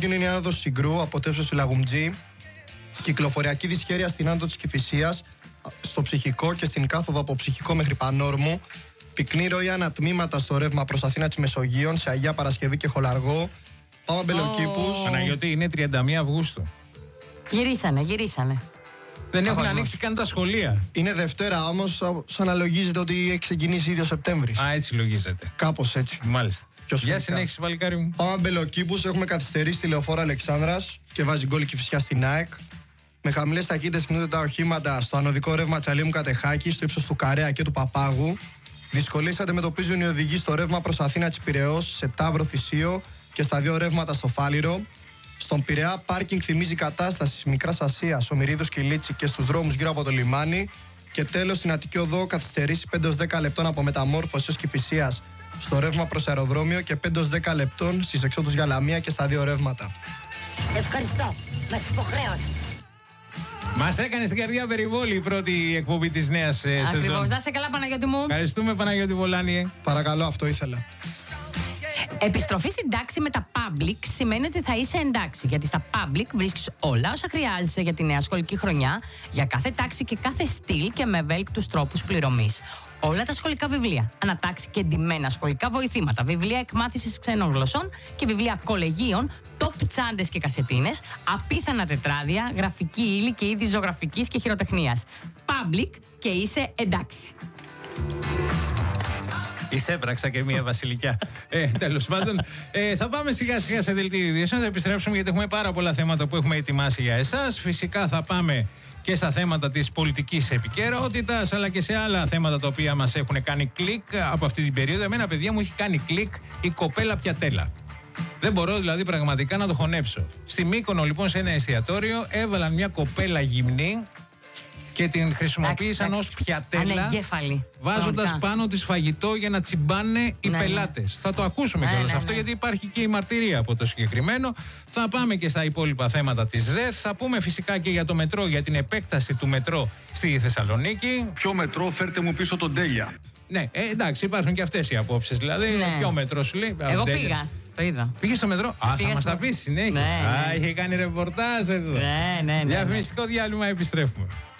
Μεσόγειο είναι η άνοδος Συγκρού, αποτέφρωση Λαγουμτζή. Κυκλοφοριακή δυσχέρεια στην άνοδο της Κηφισίας, στο Ψυχικό και στην κάθοδο από Ψυχικό μέχρι Πανόρμου. Πυκνή ροή ανατμήματα στο ρεύμα προς Αθήνα της Μεσογείων, σε Αγία Παρασκευή και Χολαργό. Πάμε Μπελοκήπους. Παναγιώτη, είναι 31 Αυγούστου. Γυρίσανε. Δεν έχουν ανοίξει καν τα σχολεία. Είναι Δευτέρα, όμως σαν να λογίζεται ότι έχει ξεκινήσει ήδη ο Σεπτέμβρης. Α, έτσι λογίζεται. Κάπως έτσι. Μάλιστα. Για συνέχιση, παλικάρι μου. Πάμε Μπελοκήπους, έχουμε καθυστερήσει τη λεωφόρο Αλεξάνδρας και βάζει γκολ Κηφισιά στην ΑΕΚ. Με χαμηλές ταχύτητες κινούνται τα οχήματα στο ανωδικό ρεύμα Τσαλίμου Κατεχάκη, στο ύψος του Καρέα και του Παπάγου. Δυσκολίες αντιμετωπίζουν οι οδηγοί στο ρεύμα προς Αθήνα της Πειραιώς, σε Ταύρο Θησίο και στα δύο ρεύματα στο Φάληρο. Στον Πειραιά, πάρκινγκ θυμίζει κατάσταση Μικράς Ασίας, Ομηρίδος και Λίτσι και στους δρόμους γύρω από το λιμάνι. Και τέλος, στην Αττική Οδό, καθυστερήσει 5-10 λεπτών από Μεταμόρφωση ως Κηφισίας στο ρεύμα προς αεροδρόμιο και 5-10 λεπτών στις εξόδους για Λαμία και στα δύο ρεύματα. Ευχαριστώ. Μας υποχρέωσες. Μας έκανε στην καρδιά περιβόλη η πρώτη εκπομπή της νέας σεζόν. Ακριβώς. Να σε καλά, Παναγιώτη μου. Ευχαριστούμε, Παναγιώτη Βολάνιε. Παρακαλώ, αυτό ήθελα. Επιστροφή στην τάξη με τα public σημαίνει ότι θα είσαι εντάξει. Γιατί στα public βρίσκεις όλα όσα χρειάζεσαι για τη νέα σχολική χρονιά, για κάθε τάξη και κάθε στυλ και με ευέλικτους τρόπους πληρωμής. Όλα τα σχολικά βιβλία, ανατάξει και εντυμμένα σχολικά βοηθήματα, βιβλία εκμάθησης ξένων γλωσσών και βιβλία κολεγίων, top τσάντες και κασετίνες, απίθανα τετράδια, γραφική ύλη και είδη ζωγραφικής και χειροτεχνίας. Public και είσαι εντάξει. Εισέπραξα και μία βασιλικιά. Τέλος πάντων, θα πάμε σιγά σιγά σε δελτίο ειδήσεων. Θα επιστρέψουμε γιατί έχουμε πάρα πολλά θέματα που έχουμε ετοιμάσει για εσάς. Φυσικά θα πάμε και στα θέματα της πολιτικής επικαιρότητας, αλλά και σε άλλα θέματα τα οποία μας έχουν κάνει κλικ από αυτή την περίοδο. Εμένα, παιδιά, μου έχει κάνει κλικ η κοπέλα Πιατέλα. Δεν μπορώ δηλαδή πραγματικά να το χωνέψω. Στη Μύκονο, λοιπόν, σε ένα εστιατόριο έβαλαν μια κοπέλα γυμνή και την χρησιμοποίησαν ως πιατέλα, βάζοντας πάνω της φαγητό για να τσιμπάνε οι πελάτες. Θα το ακούσουμε κιόλας αυτό, γιατί υπάρχει και η μαρτυρία από το συγκεκριμένο. Θα πάμε και στα υπόλοιπα θέματα της ΔΕΘ. Θα πούμε φυσικά και για το μετρό, για την επέκταση του μετρό στη Θεσσαλονίκη. Ποιο μετρό, φέρτε μου πίσω τον Τέλεια. Ναι, εντάξει, υπάρχουν και αυτές οι απόψεις. Δηλαδή, ποιο μετρό σου λέει. Εγώ πήγα. Το είδα. Πήγε στο μετρό. Θα μας τα πεις συνέχεια. Είχε κάνει ρεπορτάζ εδώ. Ναι. Διαφημιστικό διάλειμμα, επιστρέφουμε.